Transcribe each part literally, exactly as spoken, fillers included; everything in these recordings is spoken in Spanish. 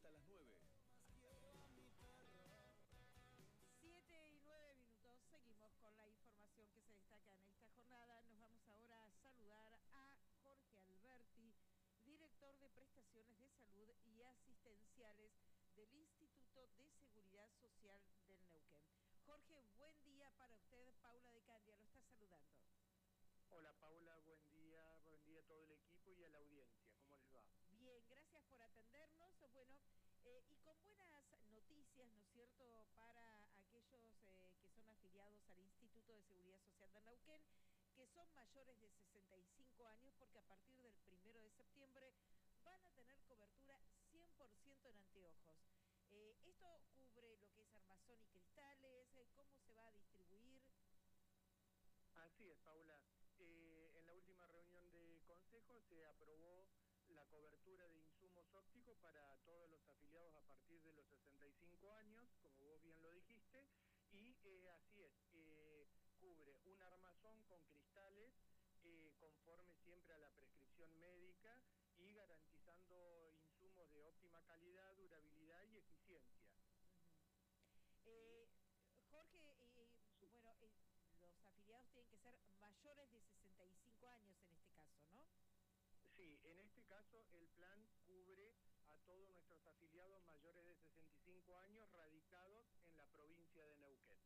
hasta las nueve. siete y nueve minutos, seguimos con la información que se destaca en esta jornada. Nos vamos ahora a saludar a Jorge Alberti, director de prestaciones de salud y asistenciales del Instituto de Seguridad Social del Neuquén. Jorge, buen día para usted. Paula de Candia lo está saludando. Hola Paula, buen día, buen día a todo el equipo y a la audiencia. ¿Cómo les va? Bien, gracias por atendernos. Bueno, eh, y con buenas noticias, ¿no es cierto?, para aquellos eh, que son afiliados al Instituto de Seguridad Social de Neuquén, que son mayores de sesenta y cinco años, porque a partir del primero de septiembre van a tener cobertura cien por ciento en anteojos. Eh, ¿Esto cubre lo que es armazón y cristales? Eh, ¿Cómo se va a distribuir? Así es, Paula. Eh, en la última reunión de consejo se aprobó la cobertura de insumos ópticos para todos los afiliados a partir de los sesenta y cinco años, como vos bien lo dijiste, y eh, así es, eh, cubre un armazón con cristales eh, conforme siempre a la prescripción médica y garantizando insumos de óptima calidad, durabilidad y eficiencia. Uh-huh. eh, Jorge, eh, bueno, eh, los afiliados tienen que ser mayores de sesenta y cinco años en este caso, ¿no? Sí, en este caso el plan cubre a todos nuestros afiliados mayores de sesenta y cinco años radicados en la provincia de Neuquén.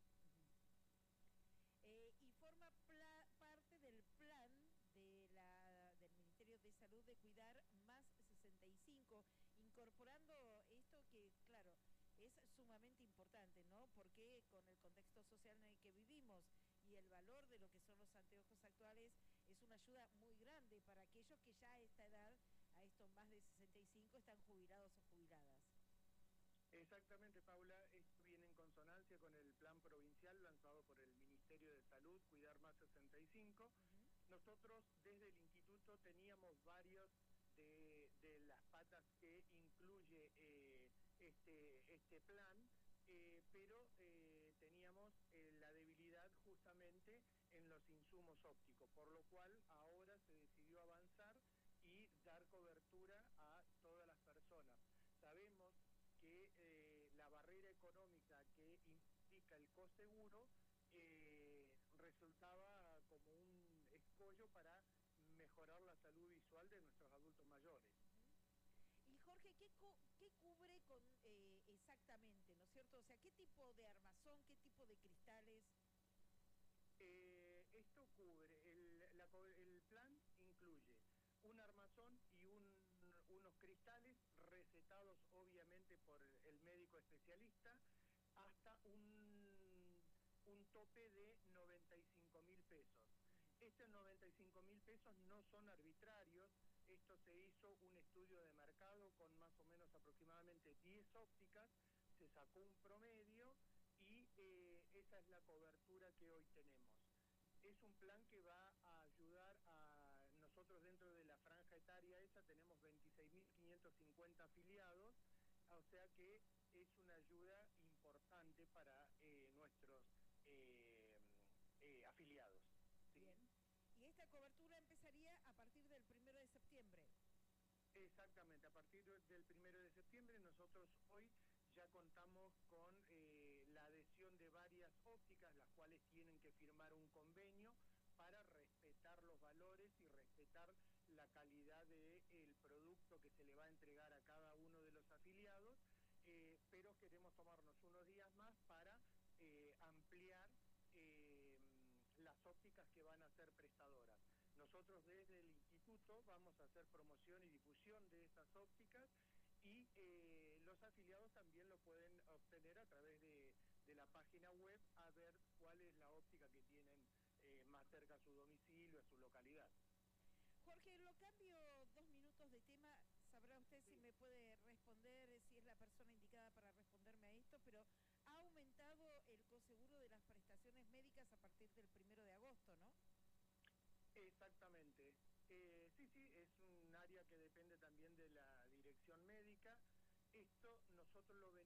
Uh-huh. eh, y forma parte del plan de la, del Ministerio de Salud de cuidar más sesenta y cinco, incorporando esto que, claro, es sumamente importante, ¿no? Porque con el contexto social en el que vivimos y el valor de lo que son los anteojos actuales, es una ayuda muy grande para aquellos que ya a esta edad, a estos más de sesenta y cinco, están jubilados o jubiladas. Exactamente, Paula, esto viene en consonancia con el plan provincial lanzado por el Ministerio de Salud, Cuidar Más sesenta y cinco. Uh-huh. Nosotros desde el instituto teníamos varios de, de las patas que incluye eh, este, este plan, eh, pero eh, teníamos eh, la debilidad justamente en los insumos ópticos, por lo cual ahora se decidió avanzar y dar cobertura a todas las personas. Sabemos que eh, la barrera económica que implica el coseguro eh, resultaba como un escollo para mejorar la salud visual de nuestros adultos mayores. Y Jorge, ¿qué, cu qué cubre con eh, exactamente, ¿no es cierto? O sea, ¿qué tipo de armazón, qué tipo de cristales? Eh, esto cubre, el, la, el plan incluye un armazón y un, unos cristales recetados obviamente por el médico especialista hasta un, un tope de noventa y cinco mil pesos. Estos noventa y cinco mil pesos no son arbitrarios, esto se hizo un estudio de mercado con más o menos aproximadamente diez ópticas, se sacó un promedio y eh, esa es la cobertura que hoy tenemos. Es un plan que va a ayudar a nosotros dentro de la franja etaria esa, tenemos veintiséis mil quinientos cincuenta afiliados, o sea que es una ayuda importante para eh, nuestros eh, eh, afiliados. ¿Sí? Bien. ¿Y esta cobertura empezaría a partir del primero de septiembre? Exactamente, a partir del primero de septiembre nosotros hoy ya contamos con eh, la adhesión de varias ópticas, las cuales tienen que firmar un convenio para respetar los valores y respetar la calidad del producto que se le va a entregar a cada uno de los afiliados, eh, pero queremos tomarnos unos días más para eh, ampliar eh, las ópticas que van a ser prestadoras. Nosotros desde el instituto vamos a hacer promoción y difusión de estas ópticas y eh, los afiliados también lo pueden obtener a través de, de la página web a ver cuál es la óptica que tienen eh, más cerca a su domicilio, a su localidad. Jorge, lo cambio dos minutos de tema, sabrá usted sí. si me puede responder, si es la persona indicada para responderme a esto, pero ha aumentado el coseguro de las prestaciones médicas a partir del primero de agosto, ¿no? Exactamente. Eh, sí, sí, es un área que depende también de la dirección médica. Esto nosotros lo venimos